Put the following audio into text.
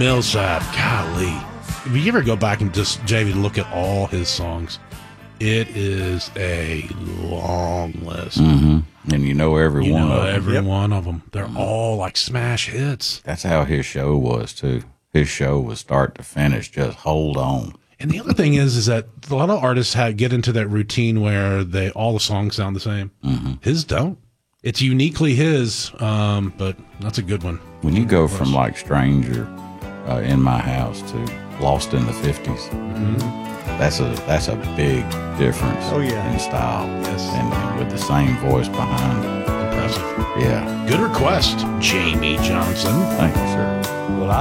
Millsap, golly. If you ever go back and just, JV, look at all his songs, it is a long list. Mm-hmm. And you know every one of them. Every one of them. They're all like smash hits. That's how his show was, too. His show was start to finish, just hold on. And the other thing is that a lot of artists get into that routine where all the songs sound the same. Mm-hmm. His don't. It's uniquely his, but that's a good one. When you go from like Stranger in My House to Lost in the 50s, that's a big difference in style. Yes. And with the same voice behind it. Impressive. Yeah. Good request, Jamie Johnson. Thank you, sir. Well,